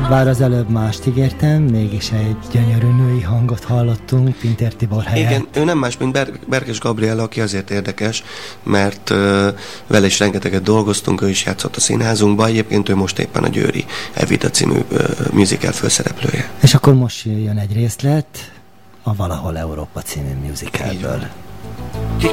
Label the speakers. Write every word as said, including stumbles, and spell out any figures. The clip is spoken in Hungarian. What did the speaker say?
Speaker 1: Bár az előbb mást ígértem, mégis egy gyönyörű női hangot hallottunk, Pintér Tibor helyett.
Speaker 2: Igen, ő nem más, mint Ber- Berkes Gabriella, aki azért érdekes, mert uh, vele is rengeteget dolgoztunk, ő is játszott a színházunkban, egyébként ő most éppen a Győri Evita című uh, musical főszereplője.
Speaker 1: És akkor most jön egy részlet a Valahol Európa című musicalből.